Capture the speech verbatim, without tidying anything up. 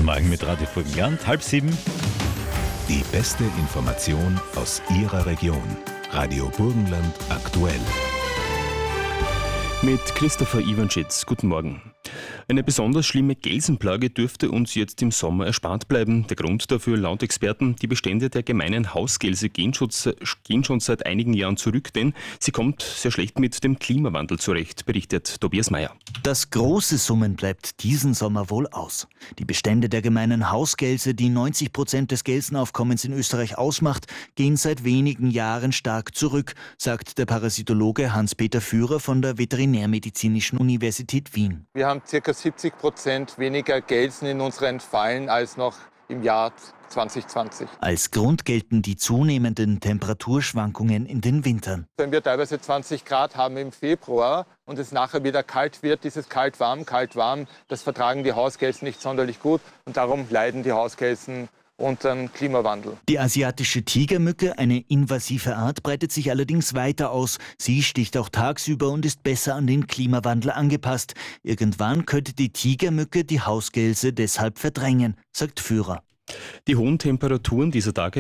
Morgen mit Radio Burgenland, halb sieben. Die beste Information aus Ihrer Region. Radio Burgenland aktuell. Mit Christopher Iwanschitz. Guten Morgen. Eine besonders schlimme Gelsenplage dürfte uns jetzt im Sommer erspart bleiben. Der Grund dafür, laut Experten, die Bestände der gemeinen Hausgelse gehen schon, gehen schon seit einigen Jahren zurück, denn sie kommt sehr schlecht mit dem Klimawandel zurecht, berichtet Tobias Meyer. Das große Summen bleibt diesen Sommer wohl aus. Die Bestände der gemeinen Hausgelse, die neunzig Prozent des Gelsenaufkommens in Österreich ausmacht, gehen seit wenigen Jahren stark zurück, sagt der Parasitologe Hans-Peter Führer von der Veterinärmedizinischen Universität Wien. Wir haben ca. siebzig Prozent weniger Gelsen in unseren Fallen als noch im Jahr zwanzig zwanzig. Als Grund gelten die zunehmenden Temperaturschwankungen in den Wintern. Wenn wir teilweise zwanzig Grad haben im Februar und es nachher wieder kalt wird, dieses kalt-warm, kalt-warm, das vertragen die Hausgelsen nicht sonderlich gut und darum leiden die Hausgelsen unter dem Klimawandel. Die asiatische Tigermücke, eine invasive Art, breitet sich allerdings weiter aus. Sie sticht auch tagsüber und ist besser an den Klimawandel angepasst. Irgendwann könnte die Tigermücke die Hausgelse deshalb verdrängen, sagt Führer. Die hohen Temperaturen dieser Tage